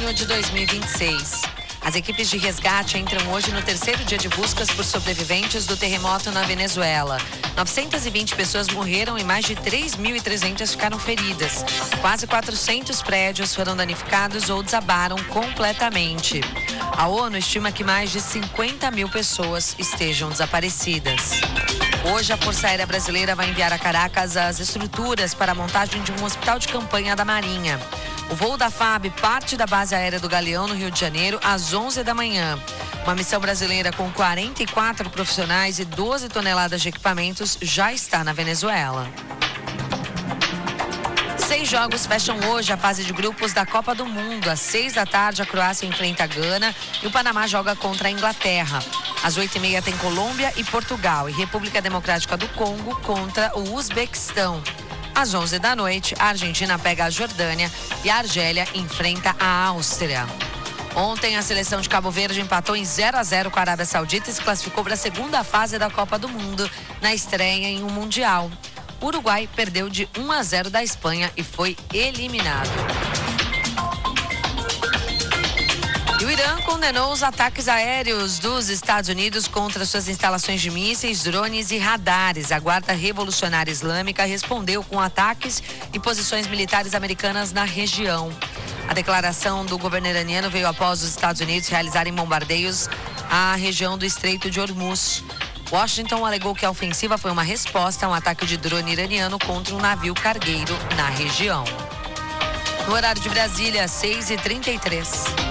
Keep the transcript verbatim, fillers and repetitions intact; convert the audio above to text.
ano de dois mil e vinte e seis. As equipes de resgate entram hoje no terceiro dia de buscas por sobreviventes do terremoto na Venezuela. novecentas e vinte pessoas morreram e mais de três mil e trezentas ficaram feridas. Quase quatrocentos prédios foram danificados ou desabaram completamente. A ONU estima que mais de cinquenta mil pessoas estejam desaparecidas. Hoje, a Força Aérea Brasileira vai enviar a Caracas as estruturas para a montagem de um hospital de campanha da Marinha. O voo da F A B parte da base aérea do Galeão, no Rio de Janeiro, às onze da manhã. Uma missão brasileira com quarenta e quatro profissionais e doze toneladas de equipamentos já está na Venezuela. Seis jogos fecham hoje a fase de grupos da Copa do Mundo. Às seis da tarde, a Croácia enfrenta a Gana e o Panamá joga contra a Inglaterra. Às oito e meia tem Colômbia e Portugal e República Democrática do Congo contra o Uzbequistão. Às onze da noite, a Argentina pega a Jordânia e a Argélia enfrenta a Áustria. Ontem, a seleção de Cabo Verde empatou em zero a zero com a Arábia Saudita e se classificou para a segunda fase da Copa do Mundo, na estreia em um Mundial. O Uruguai perdeu de um a zero da Espanha e foi eliminado. E o Irã condenou os ataques aéreos dos Estados Unidos contra suas instalações de mísseis, drones e radares. A Guarda Revolucionária Islâmica respondeu com ataques e posições militares americanas na região. A declaração do governo iraniano veio após os Estados Unidos realizarem bombardeios à região do Estreito de Hormuz. Washington alegou que a ofensiva foi uma resposta a um ataque de drone iraniano contra um navio cargueiro na região. No horário de Brasília, seis e trinta e três.